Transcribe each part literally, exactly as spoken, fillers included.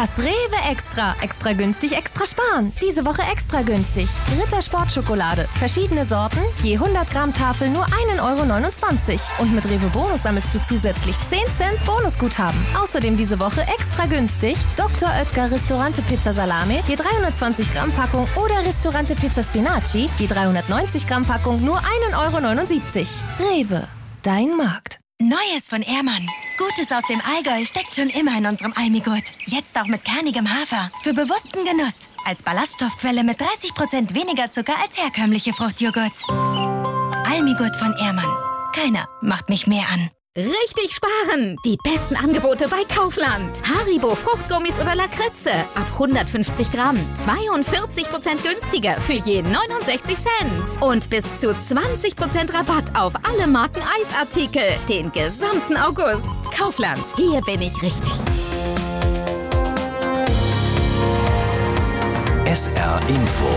Das Rewe Extra. Extra günstig, extra sparen. Diese Woche extra günstig. Ritter Sportschokolade. Verschiedene Sorten, je hundert Gramm Tafel nur ein Euro neunundzwanzig. Und mit Rewe Bonus sammelst du zusätzlich zehn Cent Bonusguthaben. Außerdem diese Woche extra günstig Doktor Oetker Ristorante Pizza Salame, je dreihundertzwanzig Gramm Packung oder Ristorante Pizza Spinaci, je dreihundertneunzig Gramm Packung nur ein Euro neunundsiebzig. Rewe, dein Markt. Neues von Ehrmann. Gutes aus dem Allgäu steckt schon immer in unserem Almigurt. Jetzt auch mit kernigem Hafer. Für bewussten Genuss. Als Ballaststoffquelle mit dreißig Prozent weniger Zucker als herkömmliche Fruchtjoghurts. Almigurt von Ehrmann. Keiner macht mich mehr an. Richtig sparen! Die besten Angebote bei Kaufland. Haribo Fruchtgummis oder Lakritze. Ab hundertfünfzig Gramm. zweiundvierzig Prozent günstiger für je neunundsechzig Cent. Und bis zu zwanzig Prozent Rabatt auf alle Marken Eisartikel. Den gesamten August. Kaufland. Hier bin ich richtig. S R Info.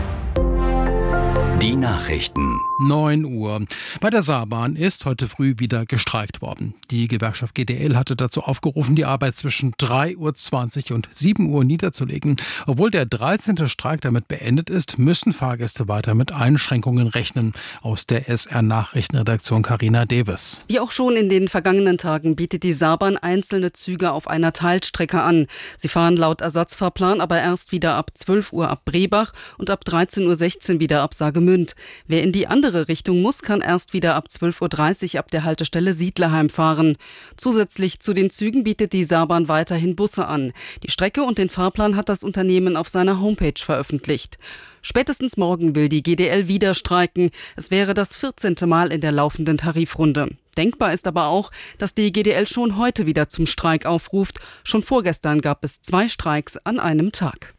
Die Nachrichten. neun Uhr. Bei der Saarbahn ist heute früh wieder gestreikt worden. Die Gewerkschaft G D L hatte dazu aufgerufen, die Arbeit zwischen drei Uhr zwanzig und sieben Uhr niederzulegen. Obwohl der dreizehnte Streik damit beendet ist, müssen Fahrgäste weiter mit Einschränkungen rechnen. Aus der S R-Nachrichtenredaktion Carina Davis. Wie auch schon in den vergangenen Tagen bietet die Saarbahn einzelne Züge auf einer Teilstrecke an. Sie fahren laut Ersatzfahrplan aber erst wieder ab zwölf Uhr ab Brebach und ab dreizehn Uhr sechzehn wieder ab Saargemünd. Wer in die andere Richtung muss, kann erst wieder ab zwölf Uhr dreißig ab der Haltestelle Siedlerheim fahren. Zusätzlich zu den Zügen bietet die Saarbahn weiterhin Busse an. Die Strecke und den Fahrplan hat das Unternehmen auf seiner Homepage veröffentlicht. Spätestens morgen will die G D L wieder streiken. Es wäre das vierzehnte Mal in der laufenden Tarifrunde. Denkbar ist aber auch, dass die G D L schon heute wieder zum Streik aufruft. Schon vorgestern gab es zwei Streiks an einem Tag.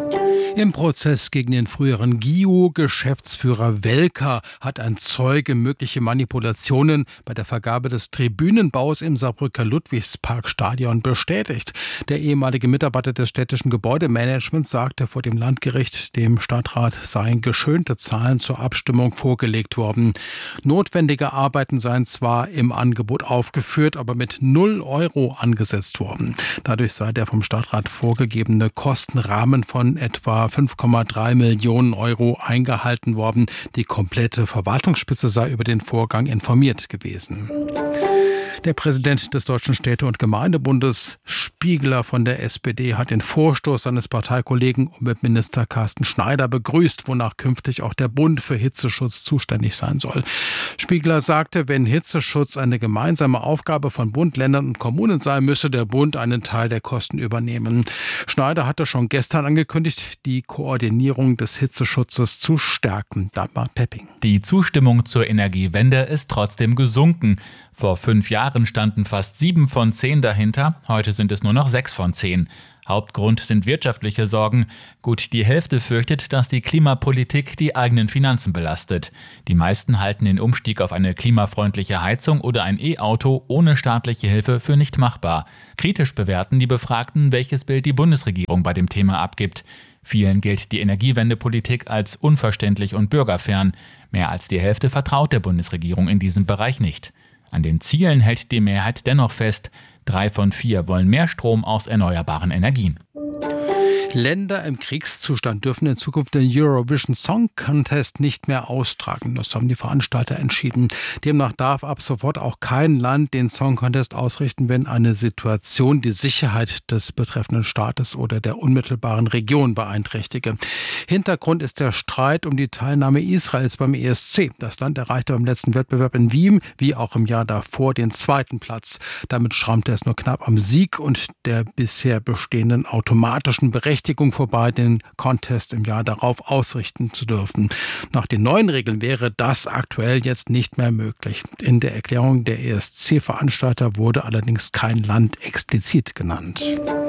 Im Prozess gegen den früheren G I O-Geschäftsführer Welker hat ein Zeuge mögliche Manipulationen bei der Vergabe des Tribünenbaus im Saarbrücker Ludwigsparkstadion bestätigt. Der ehemalige Mitarbeiter des städtischen Gebäudemanagements sagte vor dem Landgericht, dem Stadtrat seien geschönte Zahlen zur Abstimmung vorgelegt worden. Notwendige Arbeiten seien zwar im Angebot aufgeführt, aber mit null Euro angesetzt worden. Dadurch sei der vom Stadtrat vorgegebene Kostenrahmen von etwa fünf Komma drei Millionen Euro eingehalten worden. Die komplette Verwaltungsspitze sei über den Vorgang informiert gewesen. Der Präsident des Deutschen Städte- und Gemeindebundes, Spiegler von der S P D, hat den Vorstoß seines Parteikollegen Umweltminister Carsten Schneider begrüßt, wonach künftig auch der Bund für Hitzeschutz zuständig sein soll. Spiegler sagte, wenn Hitzeschutz eine gemeinsame Aufgabe von Bund, Ländern und Kommunen sei, müsse der Bund einen Teil der Kosten übernehmen. Schneider hatte schon gestern angekündigt, die Koordinierung des Hitzeschutzes zu stärken. Dagmar Pepping. Die Zustimmung zur Energiewende ist trotzdem gesunken. Vor fünf Jahren standen fast sieben von zehn dahinter, heute sind es nur noch sechs von zehn. Hauptgrund sind wirtschaftliche Sorgen. Gut die Hälfte fürchtet, dass die Klimapolitik die eigenen Finanzen belastet. Die meisten halten den Umstieg auf eine klimafreundliche Heizung oder ein E-Auto ohne staatliche Hilfe für nicht machbar. Kritisch bewerten die Befragten, welches Bild die Bundesregierung bei dem Thema abgibt. Vielen gilt die Energiewendepolitik als unverständlich und bürgerfern. Mehr als die Hälfte vertraut der Bundesregierung in diesem Bereich nicht. An den Zielen hält die Mehrheit dennoch fest. Drei von vier wollen mehr Strom aus erneuerbaren Energien. Länder im Kriegszustand dürfen in Zukunft den Eurovision Song Contest nicht mehr austragen. Das haben die Veranstalter entschieden. Demnach darf ab sofort auch kein Land den Song Contest ausrichten, wenn eine Situation die Sicherheit des betreffenden Staates oder der unmittelbaren Region beeinträchtige. Hintergrund ist der Streit um die Teilnahme Israels beim E S C. Das Land erreichte beim letzten Wettbewerb in Wien, wie auch im Jahr davor, den zweiten Platz. Damit schrammte es nur knapp am Sieg und der bisher bestehenden automatischen Berechtigung vorbei, den Contest im Jahr darauf ausrichten zu dürfen. Nach den neuen Regeln wäre das aktuell jetzt nicht mehr möglich. In der Erklärung der E S C-Veranstalter wurde allerdings kein Land explizit genannt.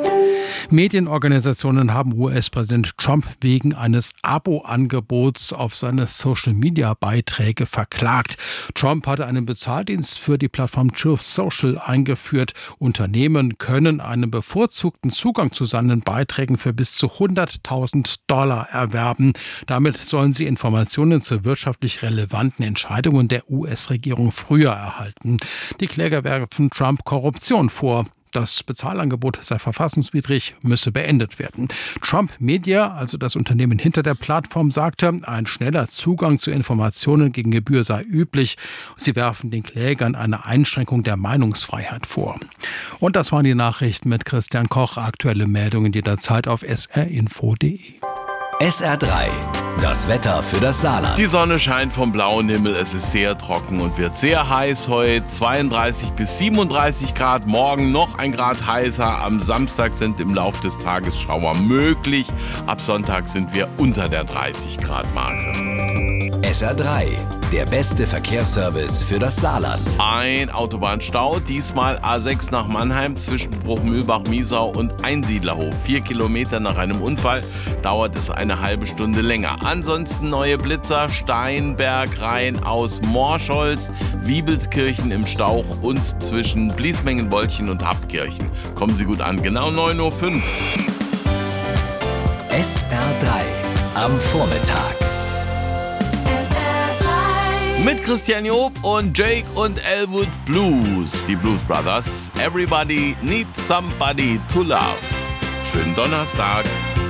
Medienorganisationen haben U S-Präsident Trump wegen eines Abo-Angebots auf seine Social-Media-Beiträge verklagt. Trump hatte einen Bezahldienst für die Plattform Truth Social eingeführt. Unternehmen können einen bevorzugten Zugang zu seinen Beiträgen für bis zu hunderttausend Dollar erwerben. Damit sollen sie Informationen zu wirtschaftlich relevanten Entscheidungen der U S-Regierung früher erhalten. Die Kläger werfen Trump Korruption vor. Das Bezahlangebot sei verfassungswidrig, müsse beendet werden. Trump Media, also das Unternehmen hinter der Plattform, sagte, ein schneller Zugang zu Informationen gegen Gebühr sei üblich. Sie werfen den Klägern eine Einschränkung der Meinungsfreiheit vor. Und das waren die Nachrichten mit Christian Koch. Aktuelle Meldungen jederzeit auf s r info punkt d e. S R drei, das Wetter für das Saarland. Die Sonne scheint vom blauen Himmel, es ist sehr trocken und wird sehr heiß heute, zweiunddreißig bis siebenunddreißig Grad, morgen noch ein Grad heißer, am Samstag sind im Laufe des Tages Schauer möglich, ab Sonntag sind wir unter der dreißig Grad Marke. S R drei, der beste Verkehrsservice für das Saarland. Ein Autobahnstau, diesmal A sechs nach Mannheim zwischen Bruchmühlbach-Miesau und Einsiedlerhof. Vier Kilometer nach einem Unfall dauert es eine halbe Stunde länger. Ansonsten neue Blitzer, Steinberg, Rhein aus Morscholz, Wiebelskirchen im Stauch und zwischen Bliesmengenbolchen und Happkirchen. Kommen Sie gut an, genau neun Uhr fünf. S R drei am Vormittag. Mit Christian Job und Jake und Elwood Blues, die Blues Brothers. Everybody needs somebody to love. Schönen Donnerstag.